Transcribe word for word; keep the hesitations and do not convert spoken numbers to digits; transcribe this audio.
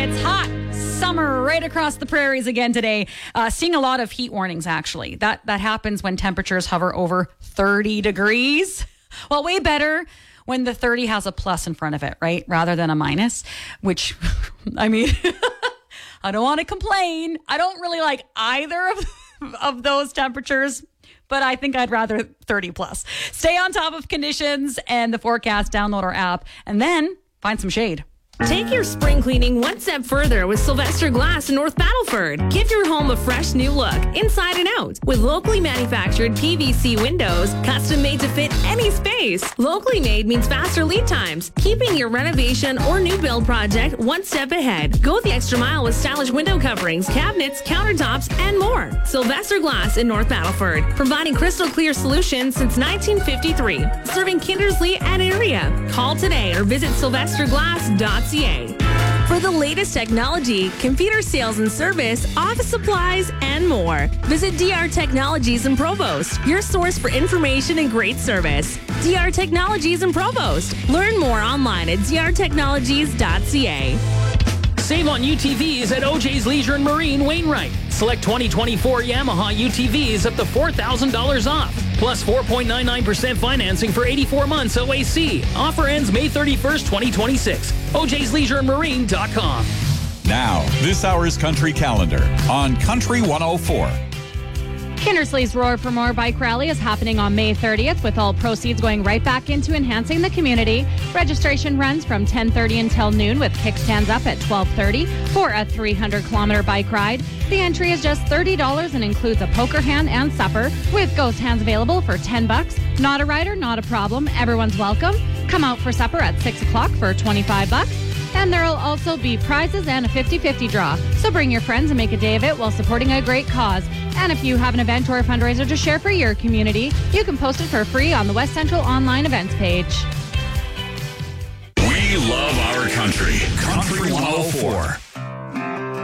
It's hot. Summer right across the prairies again today. Uh, seeing a lot of heat warnings, actually. That that happens when temperatures hover over thirty degrees. Well, way better when the thirty has a plus in front of it, right? Rather than a minus, which, I mean, I don't want to complain. I don't really like either of, of those temperatures, but I think I'd rather thirty plus. Stay on top of conditions and the forecast, download our app, and then find some shade. Take your spring cleaning one step further with Sylvester Glass in North Battleford. Give your home a fresh new look, inside and out, with locally manufactured P V C windows, custom made to fit any space. Locally made means faster lead times, keeping your renovation or new build project one step ahead. Go the extra mile with stylish window coverings, cabinets, countertops, and more. Sylvester Glass in North Battleford, providing crystal clear solutions since nineteen fifty-three. Serving Kindersley and area. Call today or visit sylvester glass dot c a. For the latest technology, computer sales and service, office supplies, and more, visit D R Technologies in Provost, your source for information and great service. D R Technologies in Provost. Learn more online at d r technologies dot c a. Save on U T Vs at O J's Leisure and Marine Wainwright. Select twenty twenty-four Yamaha U T Vs up to four thousand dollars off. Plus four point nine nine percent financing for eighty-four months O A C. Offer ends May thirty-first, twenty twenty-six. O J's Leisure and Marine dot com. Now, this hour's Country Calendar on Country one oh four. Kindersley's Roar for More Bike Rally is happening on May thirtieth, with all proceeds going right back into enhancing the community. Registration runs from ten thirty until noon, with kickstands up at twelve thirty for a three hundred kilometer bike ride. The entry is just thirty dollars and includes a poker hand and supper, with ghost hands available for ten bucks. Not a rider, not a problem. Everyone's welcome. Come out for supper at six o'clock for twenty-five bucks. And there will also be prizes and a fifty-fifty draw. So bring your friends and make a day of it while supporting a great cause. And if you have an event or a fundraiser to share for your community, you can post it for free on the West Central online events page. We love our country. Country one oh four.